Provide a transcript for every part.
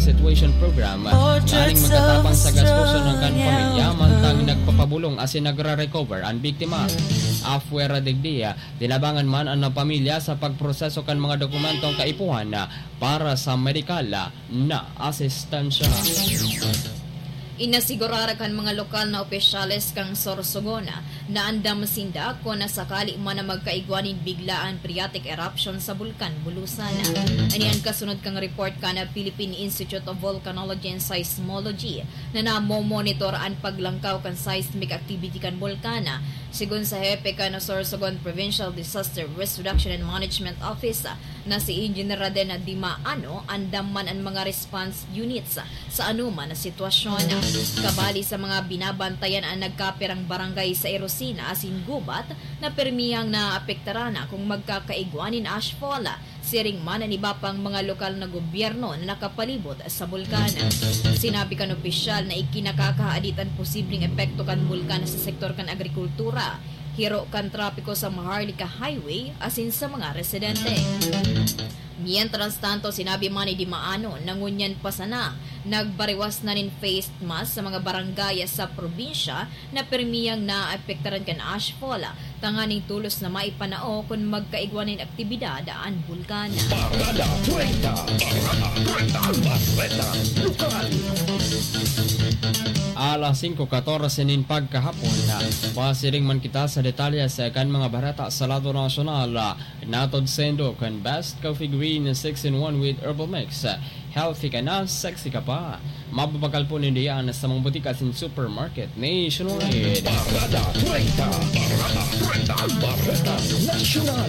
Situation Program nganing magkatabang sa gastuson ng kan pamilya mantang nagpapabulong asin nagra-recover ang biktima. Afuera digdi, tinabangan man ang pamilya sa pagproseso kan mga dokumentong kaipuhan para sa medikal na asistansya. Inasigurara kan mga lokal na opisyales kang Sorsogon na andam sinda kung nasakali man na magkaigwanin biglaan phreatic eruption sa bulkan Bulusan. Aniyan kasunod kang report ka na Philippine Institute of Volcanology and Seismology na namo-monitor ang paglangkaw kan seismic activity kan bulkana. Sigun sa hepe ka na Sorsogon Provincial Disaster Risk Reduction and Management Office na si Engineer Raden Dimaano, andam man ang mga response units sa anuman na sitwasyon. Kabali sa mga binabantayan ang nagkapirang barangay sa Erosina asin Gubat na permiyang naapektarana kung magkakaigwanin ashfall. Siring man ang iba pang mga lokal na gobyerno na nakapalibot sa bulkan. Sinabi kan opisyal na ikinakakaadit ang posibleng epekto kan bulkan sa sektor kan agrikultura, hiro kan trapiko sa Maharlika Highway asin sa mga residente. Mientras tanto, sinabi man ni Dimaano, nangunyan pa sana, nagbariwas na nin face mask sa mga barangay sa probinsya na permiyang naapektaran kan ashfall, tanganing tulos na maipanao kung magkaigwanin aktibidad ang bulkan. Parada 30, lokal. Alas 5:14 nin pagkahapon pasiring man kita sa detalye sa kan mga barata sa lado nasyonal. Natod sendo kan Best Coffee Green 6-in-1 with herbal mix. Healthy ka na, sexy ka pa. Mababakal po nindiyan sa mga butika sin supermarket nationwide. Parada 30, Barata National.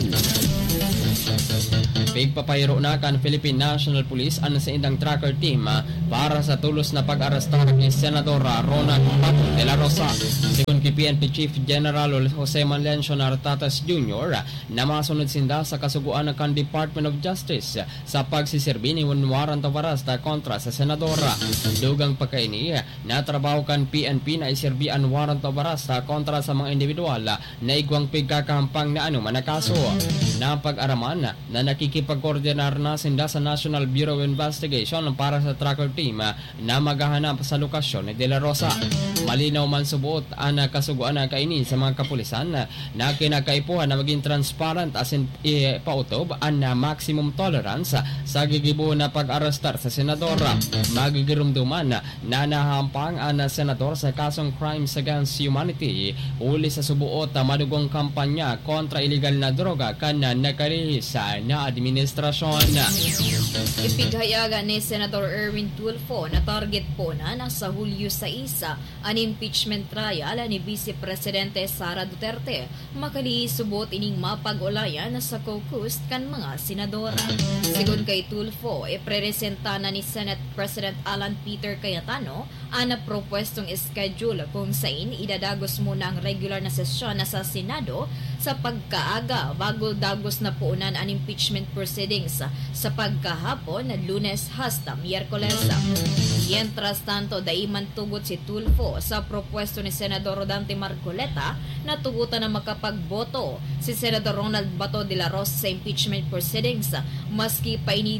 Pigpapayro na kan Philippine National Police ang sa indang tracker team para sa tulos na pag-arestar ni Senador Ronald Bato de la Rosa. Sigun kay PNP Chief General Jose Manlencio Nartatas Jr. na masunod sinda sa kasuguan ng kan Department of Justice sa pagsisirbi ni warrant of arrest kontra sa Senadora. Dugang pagkaini na trabaho kan PNP na isirbi ang warrant of arrest kontra sa mga individual na igwang pigkakampang na anuman na kaso. Na pag-araman na nakikipag-coordinar na sinda sa National Bureau of Investigation para sa tracker team na maghahanap sa lokasyon ni De La Rosa. Malinaw man subuot ang kasuguan na kainin sa mga kapulisan na kinakaipuhan na maging transparent asin pautob ang maximum tolerance sa gigibo na pag-arestar sa senadora. Magigirumduman na nahampang ang senador sa kasong crimes against humanity uli sa subuot madugong kampanya kontra illegal na droga kan nakarihis na administrasyon. Ipighayaga ni Senator Erwin Tulfo na target po na sa Hulyo 6 ang impeachment trial ni Vice Presidente Sara Duterte makalisubot ining mapag-ulayan sa caucus kan mga senadora. Sigun kay Tulfo, ipreresenta na ni Senate President Alan Peter Cayetano ang propwestong schedule kung saan idadagos muna ang regular na sesyon sa Senado sa pagkaaga bago dagos na puunan ang impeachment proceedings sa pagkahapon na Lunes hasta Miyerkules. Mientras tanto, daiman tugot si Tulfo sa propwesto ni Senador Rodante Marcoleta na tugutan na makapagboto si Senador Ronald Bato de la Rosa sa impeachment proceedings maski pa ini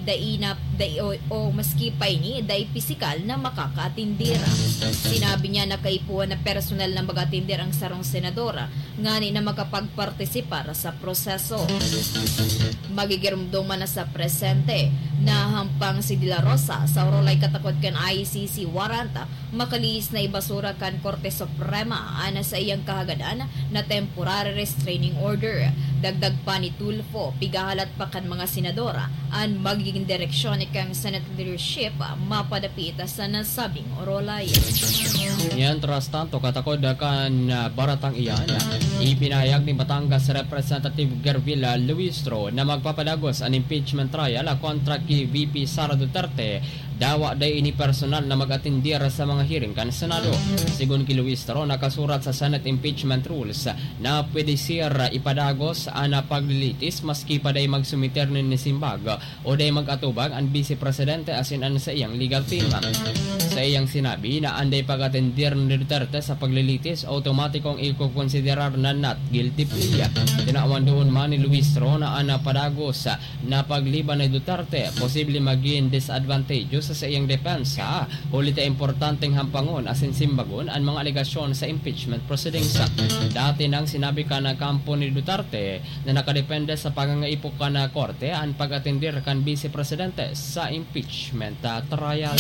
maski pa ini pisikal na makakatindir. Sinabi niya na kaipuan na personal na magatindir ang sarong senadora ngani na makapagpartisipar sa proseso. Magigirumduman na sa presente na hampang si De La Rosa sa orolay katakot kan ICC warrant makalis na ibasura kan Korte Suprema ana sa iyang kahagadan na temporary restraining order. Dagdag pa ni Tulfo, pigahalat pa kan mga senadora ang magiging direksyon ni kang Senate leadership mapadapit sa nasabing orolay. Mientras tanto, katakod kan baratang iyan, ipinahayag ni Batangas Representative Gervila Luistro na magpapadagos ang impeachment trial kontra kay VP Sara Duterte dawa day ini personal na mag-atindir sa mga hearing kan Senado. Sigun kay Luistro, nakasurat sa Senate impeachment rules na pwede siya ipadagos ang paglilitis maski pa day magsumiter ni simbag o day mag-atubag ang Vice Presidente asin an sa iyang legal team. Sa iyang sinabi na anday pag-atindir ni Duterte sa paglilitis, automatikong ikukonsiderar na not guilty plea. Tinawan doon man ni Luistro na ang padagos na pagliban ni Duterte posible maging disadvantageous sa iyang depensa, ulit ay importanteng hampangon asin simbagon ang mga alegasyon sa impeachment proceedings. Dati nang sinabi ka na kampo ni Duterte na nakadepende sa pagangaipo ka na korte ang pag-atendir kan Vice Presidente sa impeachment trial.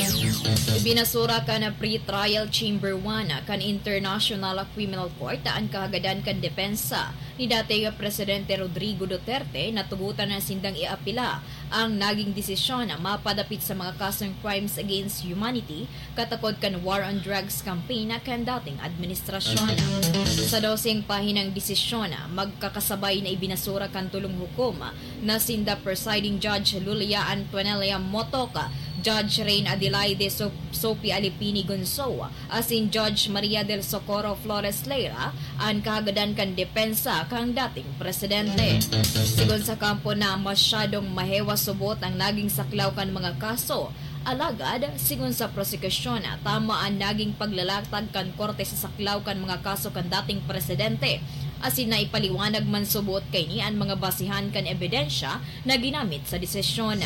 Binasura ka na pre-trial chamber 1 kan International Criminal Court ang kahagadan kan depensa ni dating Presidente Rodrigo Duterte na tugutan na sindang iapila ang naging desisyon na mapadapit sa mga kasong crimes against humanity katakod kan war on drugs campaign na kan dating administrasyon. Sa 12 pahinang desisyon, magkakasabay na ibinasura kan tulong hukom na sinda presiding judge Lulia Antonella Motoca, Judge Rain Adelaide Sophie Alipini Gonzo, asin Judge Maria del Socorro Flores Leira, ang kahagadan kan depensa kang dating presidente. Sigon sa kampo na masyadong mahewa subot ang naging saklaw kan mga kaso, alagad, sigon sa prosekusyon, tama ang naging paglalatag kan korte sa saklaw kan mga kaso kan dating presidente, asin na ipaliwanag man subot kay ni ang mga basihan kan ebidensya na ginamit sa desisyon.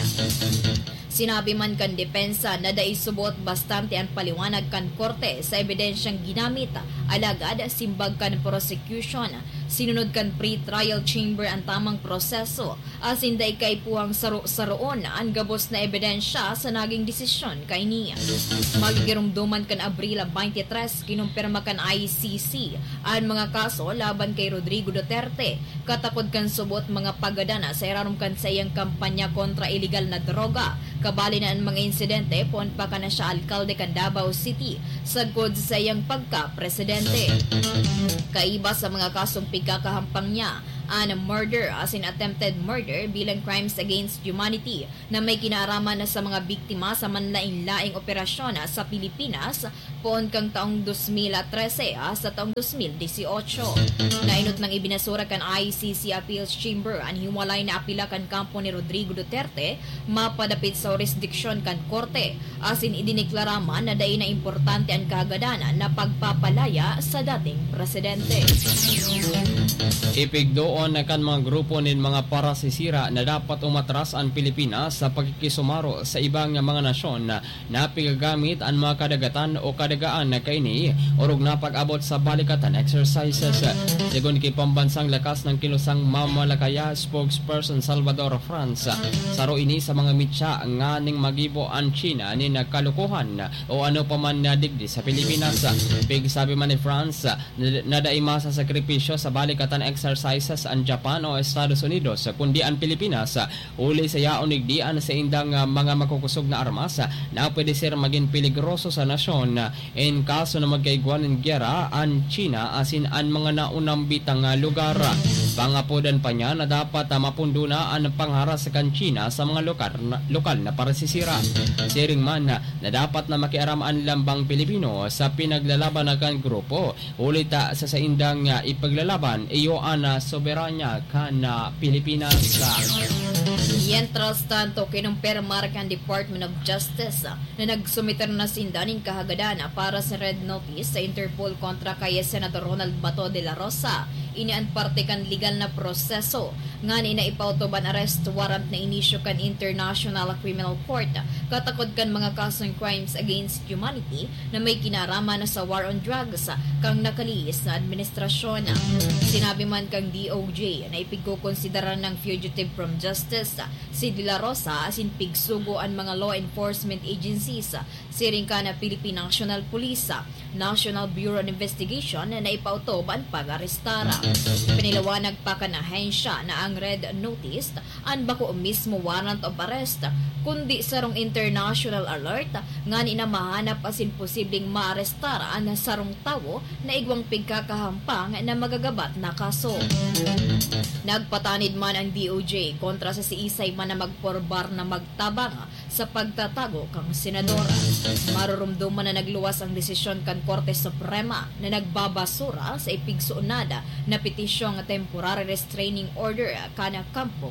Sinabi man kan depensa na dai subot bastante ang paliwanag kan korte sa ebidensyang ginamit, alagad simbag kan prosecution, sinunod kan pre-trial chamber ang tamang proseso, asin dai kay puhang saroon ang gabos na ebidensya sa naging desisyon kay niya. Magigirumduman kan Abril 23 kinumpirma kan ICC ang mga kaso laban kay Rodrigo Duterte, katakod kan subot mga pagadana sa irarum kan sa iyang kampanya kontra illegal na droga, kabali na ang mga insidente pon pa ka na siya alkalde kan Davao City sagod sa iyang pagka-presidente. Kaiba sa mga kasong pagkakahampang niya, ang murder asin attempted murder bilang crimes against humanity na may kinaraman na sa mga biktima sa manlaing-laing operasyon sa Pilipinas poon kang taong 2013 sa taong 2018. Nainot ng ibinasura kan ICC Appeals Chamber ang hiwalay na apila kan kampo ni Rodrigo Duterte mapadapit sa jurisdiksyon kan korte, asin idiniklaraman na dai na importante ang kahagadan na pagpapalaya sa dating presidente. Ipigdoon na kan mga grupo nin mga parasisira na dapat umatras ang Pilipinas sa pagkikisumaro sa ibang mga nasyon na pigagamit ang mga kadagatan o kadagaan na kaini orog na pag-abot sa balikatan exercises. Sigon kay pambansang lakas ng kilusang mamalakaya spokesperson Salvador France, saro ini sa mga mitya nga ning magibo ang China ni nagkalukuhan o ano pa man na digdi sa Pilipinas. Sabi man ni France na daima sa sakripisyo sa balikatan exercises ang Japan o Estados Unidos kundi ang Pilipinas uli sa yaon nigdian sa indang mga makukusog na armas na pwede sir maging peligroso sa nasyon in kaso na magkaiguan ng gera ang China asin ang mga naunang bitang lugar. Pangapodan pa niya na dapat mapundo na ang pangharas kan China sa mga lokal na parasisira. Siring man na dapat na makiaram ang lambang Pilipino sa pinaglalaban na kan grupo ulit sa indang ipaglalaban iyo ang soberanya kan Pilipinas. Mientras tanto, kinumpirmar kan Department of Justice na nagsumiter na sindaning kahagadan para sa red notice sa Interpol kontra kay Senator Ronald Bato de la Rosa. Ini ang parte kan legal na proseso nga ni na ipautoban arrest warrant na inisyo kan International Criminal Court katakod kan mga kasong crimes against humanity na may kinarama na sa war on drugs kang nakaliis na administrasyon. Sinabi man kang DOJ na ipigkukonsidera ng fugitive from justice si De La Rosa asin pigsugo ang mga law enforcement agencies siring ka na Philippine National Police, National Bureau of Investigation na ipautoban pag-arestara. Pinilawanag pa ka na hensya na ang red notice ang bako mismo warrant of arrest kundi sarong international alert nga ni na mahanap asin posibleng maarestara ang sarong tawo na igwang pigkakahampang na magagabat na kaso. Nagpatanid man ang DOJ kontra sa si Isay man na magporbar na magtabang sa pagtatago kang senadora. Marurumduman na nagluwas ang desisyon kan Korte Suprema na nagbabasura sa ipigsuunada na petisyong temporary restraining order kana kampo kan senadora.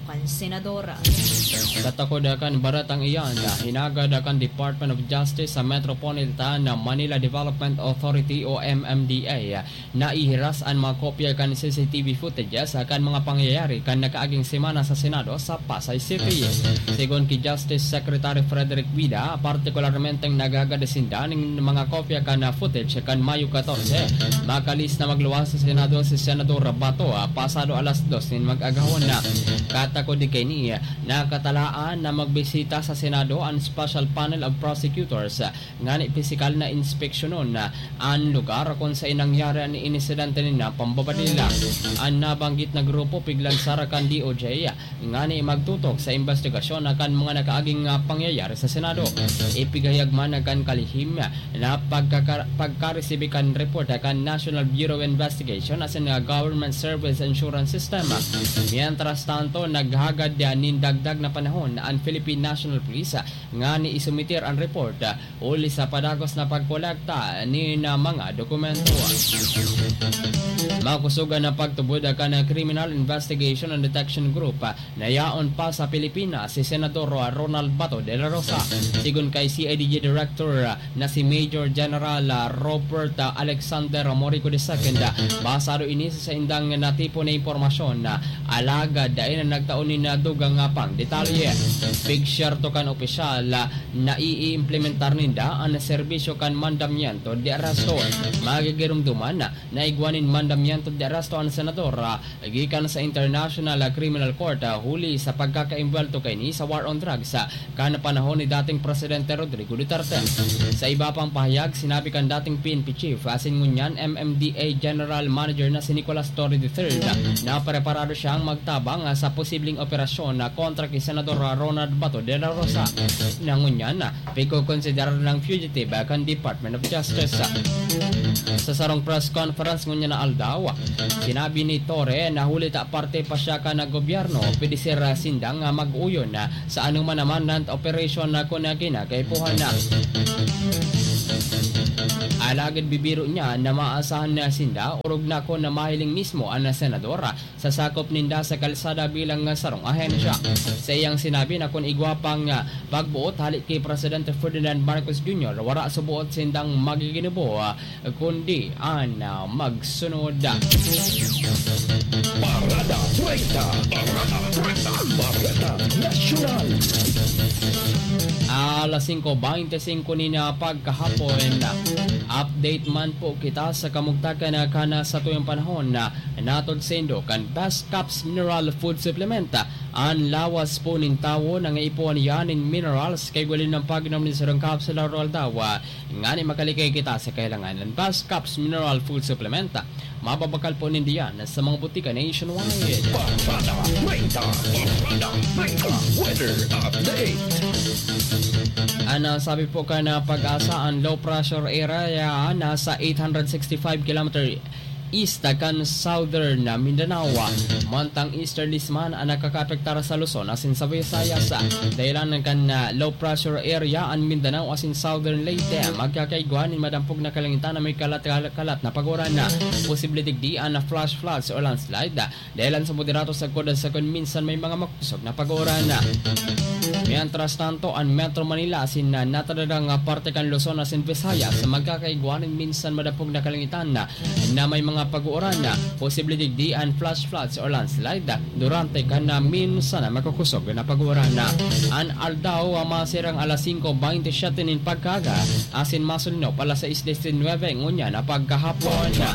senadora. Katakodakan baratang iyan na hinagadakan Department of Justice sa Metropolitan Manila Development Authority o MMDA na ihiras ang mga kopya kan CCTV footages kan mga pangyayari kan nakaaging semana sa Senado sa Pasay City. Sigon ki Justice Secretary Frederick Vida, partikularmente nagagadesinda ng mga kopya kan footage kan Mayo 14, makalis na magluwas sa Senado si Senador Bato pasado alas 2 nin mag-agahon na. Katakod kay ni nakatalaan na magbisita sa Senado ang Special Panel of Prosecutors ngani pisikal na inspeksyonon ang lugar kung sa inangyari ang insidente nina pambabadila. Ang nabanggit na grupo piglang sarakan DOJ ngani magtutok sa investigasyon akan mga nakaaging pangyayari sa Senado. Ipigayag man akan kalihim na pagkaresibikan report akan National Bureau of Investigation as in Government Service Insurance System. Mientras tanto, naghagad nin dagdag na panahon ang Philippine National Police nga ni isumitir ang report uli sa padagos na pagkolekta ni na mga dokumento. Makusugan na pagtubod akan Criminal Investigation and Detection Group na yaon pa sa Pilipinas si Senador Ronald Bato de la Rosa. Sigun kay CIDG Director na si Major General Robert Alexander Morico II, basado ini sa indang natipo na impormasyon na alagad dahil na nagtaon ni nadugang pang detalye. Big share to kan opisyal na i-implementar ninda ang serbisyo kan mandamiento de arresto. Magigirumduman na igwanin mandamiento de arresto ang senador gikan sa International Criminal Court huli sa pagkakaimbwelto kay ni sa war on drugs kan panahon ni dating Presidente Rodrigo Duterte. Sa iba pang pahayag, sinabi kan dating PNP Chief asin ngunyan MMDA General Manager na si Nicolas Torre III na preparado siyang magtabang sa posibleng operasyon kontra kay Senador Ronald Bato de la Rosa. Nangunyan piko-consider ng fugitive kan Department of Justice. Sa sarong press conference ngunyan na aldaw, sinabi ni Torre na huli ta parte pa siya ka na gobyerno pwede sir sindang mag-uyon sa anuman naman na operation na kunagina kay Puhana. Alagad bibiro niya na maasahan na sinda urog na ko na mahiling mismo ang senadora sa sakop ninda sa kalsada bilang sarong ahensya. Sa iyang sinabi na kung igwapang pagbuot halik kay Presidente Ferdinand Marcos Jr. wara subuot sindang magiginubo kundi ang magsunod. Parada 30. Parada 30. Parada Nacional. Alas 5:25 nina pagkahapon. Update man po kita sa kamugtakan na kana sa tuyong panahon na natod sendo kan Best Cups Mineral Food Supplement. Ang lawas po nin tawo ng ipuan yan in minerals kay gulin ng pagnom ni Sarong Capsular Roll Dawa. Nga ni makalikay kita sa kailangan ng Best Cups Mineral Food Supplement. Mababakal po nindiyan sa mga butika nationwide. Parada 30. Parada 30. Weather update. Sabi po ka na pag-asa ang low pressure area nasa 865 km east kan southern Mindanao. Mantang easterlies man ang nakakapektar sa Luzon asin sa Visayas. Dahilan ng kan low pressure area ang Mindanao asin southern Leyte. Magkakaiguanin madampog na kalangitan na may kalat-kalat na paguran na. Posible digdian na flash floods o landslide. Dahilan sa moderato sa koda sa kun minsan may mga makusog na paguran na. Mientras tanto, ang Metro Manila asin natadadang parte kan Luzon asin Visayas magkakaiguanin minsan madampog na kalangitan na may mga pag-uuran na posible digdian flash floods or landslide durante kan na minsan na makakusog na pag-uuran na. An aldaw masirang alas 5:27 nin pagkaga asin masunod alas 6:19 ngunya na pagkahapon na.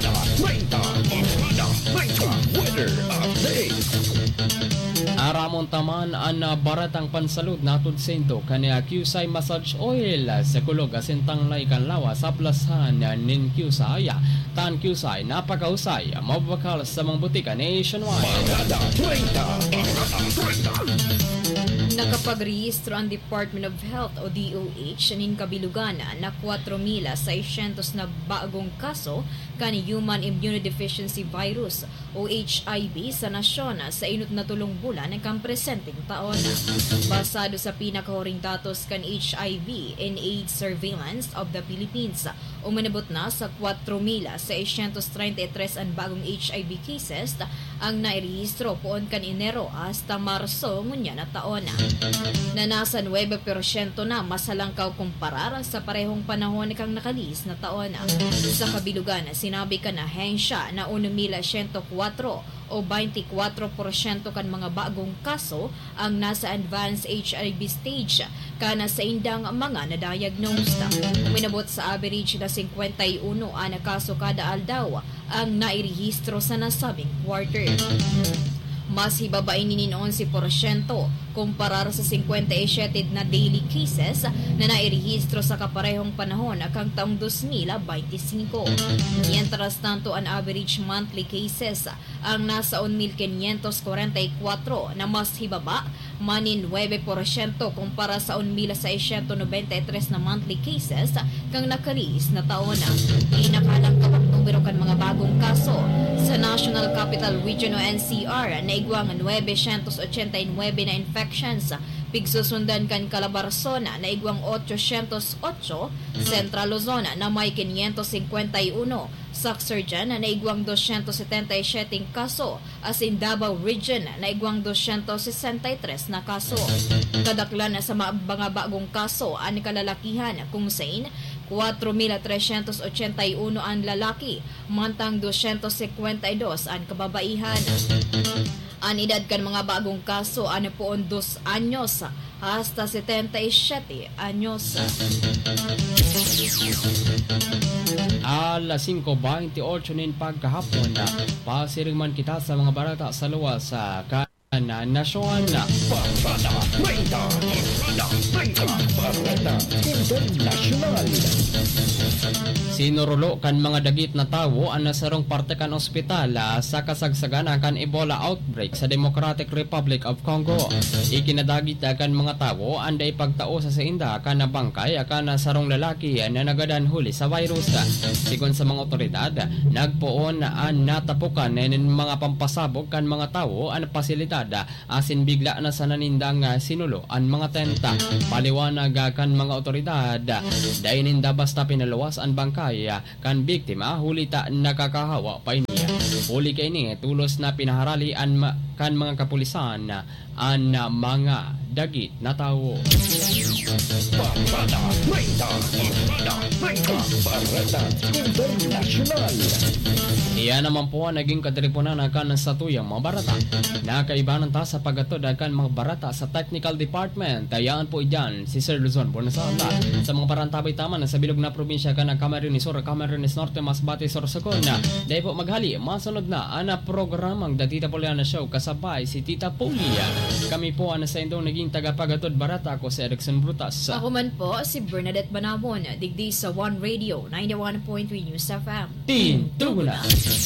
Weather update. Aramon taman ang baratang pansalud natod sento kanya Qsai massage oil sa kulog asintang laikan lawa sa plasahan nin Qsai. Tan Qsai napakausay mababakal sa mga butika nationwide. Parada 30. Nakapagrehistro ang Department of Health o DOH nin kabilugan na 4,600 na bagong kaso kan Human Immunodeficiency Virus o HIV sa nasyon sa inut na tulong bulan ng presenteng taon. Basado sa pinakahuring datos kan HIV and AIDS Surveillance of the Philippines Umanabot na sa 4,633 ang bagong HIV cases ang nairehistro poon kan Enero hasta Marso ngunya na taon. Na nasa 9% na masalangkaw kumparar sa parehong panahon kang nakalis na taon. Sa kabilugan, sinabi ka na hensya na 1,104 o 24% kan mga bagong kaso ang nasa advanced HIV stage kana sa indang mga na-diagnose. Uminabot sa average na 51 na kaso kada aldaw ang nairehistro sa nasabing quarter. Mas hibabain ni 11% kumparar sa 57 na daily cases na nairehistro sa kaparehong panahon akang taong 2025. Mientras tanto, ang average monthly cases ang nasa 1,544 na mas hibaba manin 9% kumpara sa 1,693 na monthly cases kang nakalis na taon. Pinakalang kapag numero kan mga bagong kaso sa National Capital Region o NCR na igwang 989 na infections, pigsusundan kan Calabarzon na igwang 808, Central Luzon na may 551, Saxarjan na igwang 277 kaso, as in Davao Region na igwang 263 na kaso. Kadaklan sa mga bagong kaso ang kalalakihan kung saan 4,381 ang lalaki, mantang 252 ang kababaihan. Ang edad kan mga bagong kaso ano poon 2 anyos hasta 77 anyos. Alas 5:28 nin pagkahapon na pasirigman kita sa mga barata sa luwas sa nasyon na Barada Maita, Barada International. Sinurulo kan mga dagit na tawo ang nasarong parte kan ospital sa kasagsagan kan Ebola outbreak sa Democratic Republic of Congo. Ikinadagit kan mga tawo ang day pagtao sa inda kan bangkay kan nasarong lalaki na nagadan huli sa virus. Sigon sa mga otoridad, nagpoon ang natapukan ng mga pampasabog kan mga tawo ang pasilidad asin bigla na sa nanindang sinulo ang mga tenta. Paliwanag kan mga otoridad, dahil ninda basta pinaluwas ang bangkay kan biktima hulita nakakahawa pa niya. Huli kay ni tulos na pinaharali kan mga kapulisan ang mga dagit na tawo. Barada Maita, Barada International. Iyan naman po ang naging katripunan kan sa tuyang mga barata. Nakaibanan ta sa pagatod kan mga barata sa technical department. Tayaan po dyan si Sir Luzon Bonasanta. Sa mga parantabay taman sa bilog na probinsya kan Camarines Sur, Camarines Norte, Masbate, Sorsogon. Dahil po maghali, masunod na ang programang The Tita Poliana Show kasabay si Tita Polia. Kami po ang sa indong naging tagapagatod barata. Ako si Erickson Brutas. Ako man po si Bernadette Banamon, digdi sa One Radio 91.3 News FM. Tintugo na!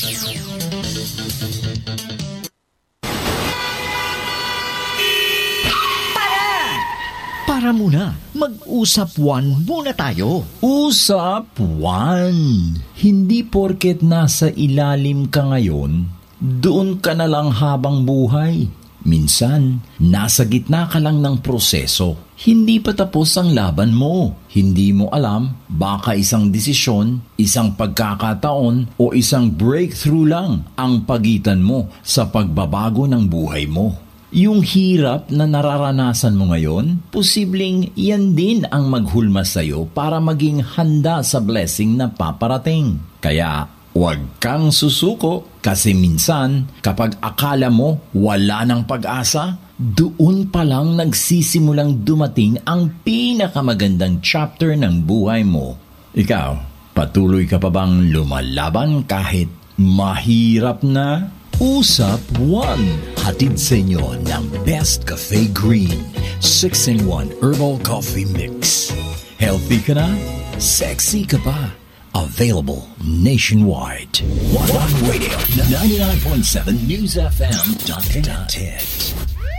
Para muna, mag-usap one muna tayo. Usap one. Hindi porket nasa ilalim ka ngayon, doon ka na lang habang buhay. Minsan, nasa gitna ka lang ng proseso. Hindi pa tapos ang laban mo. Hindi mo alam, baka isang desisyon, isang pagkakataon o isang breakthrough lang ang pagitan mo sa pagbabago ng buhay mo. Yung hirap na nararanasan mo ngayon, posibleng yan din ang maghulmas sa'yo para maging handa sa blessing na paparating. Kaya, huwag kang susuko kasi minsan kapag akala mo wala ng pag-asa, doon pa lang nagsisimulang dumating ang pinakamagandang chapter ng buhay mo. Ikaw, patuloy ka pa bang lumalaban kahit mahirap na? Usap One, hatid sa inyo ng Best Cafe Green 6-in-1 Herbal Coffee Mix. Healthy ka na? Sexy ka pa? Available nationwide. One Radio 99.7 News FM.net.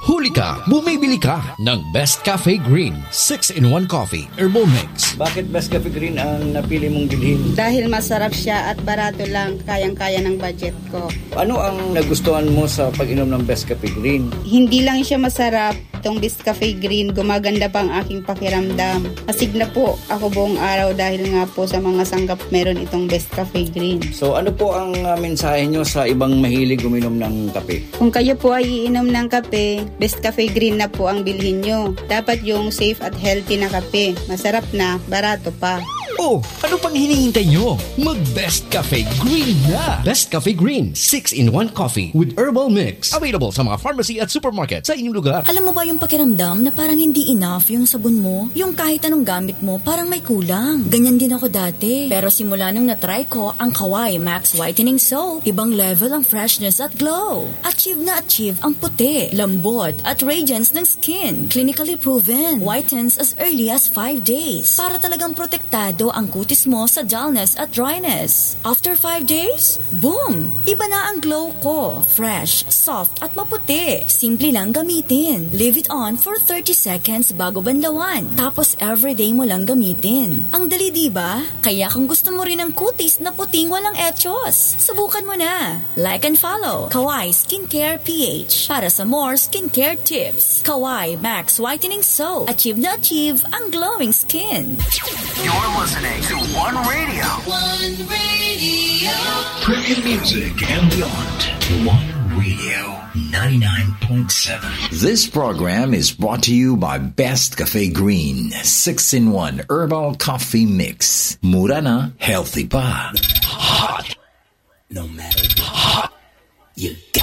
Huli ka, bumibili ka ng Best Cafe Green 6-in-1 Coffee Herbal Mix. Bakit Best Cafe Green ang napili mong bilhin? Dahil masarap siya at barato lang, kayang-kaya ng budget ko. Ano ang nagustuhan mo sa pag-inom ng Best Cafe Green? Hindi lang siya masarap, itong Best Cafe Green, gumaganda pa ang aking pakiramdam. Asig na po ako buong araw dahil nga po sa mga sanggap meron itong Best Cafe Green. So ano po ang mensahe nyo sa ibang mahilig uminom ng kape? Kung kayo po ay iinom ng kape, Best Cafe Green na po ang bilhin nyo. Dapat yung safe at healthy na kape. Masarap na, barato pa. Oh, ano pang hinihintay nyo? Mag-Best Cafe Green na! Best Cafe Green 6-in-1 Coffee with Herbal Mix. Available sa mga pharmacy at supermarket sa inyong lugar. Alam mo ba yung pakiramdam na parang hindi enough yung sabon mo? Yung kahit anong gamit mo, parang may kulang. Ganyan din ako dati. Pero simula nung natry ko ang Kawai Max Whitening Soap, ibang level ang freshness at glow. Achieve na achieve ang puti, lambot at radiance ng skin. Clinically proven. Whitens as early as 5 days. Para talagang protektado ang kutis mo sa dullness at dryness. After 5 days, boom! Iba na ang glow ko. Fresh, soft at maputi. Simple lang gamitin. Leave it on for 30 seconds bago banlawan. Tapos everyday mo lang gamitin. Ang dali diba? Kaya kung gusto mo rin ng kutis na puting walang etchos, subukan mo na. Like and follow Kawai Skincare PH para sa more skincare tips. Kawai Max Whitening Soap. Achieve na achieve ang glowing skin. You're listening to One Radio. One Radio. Premium music and beyond. One Radio 99.7. This program is brought to you by Best Cafe Green 6-in-1 Herbal Coffee Mix. Mura na, healthy pa. Hot. No matter what. Hot. You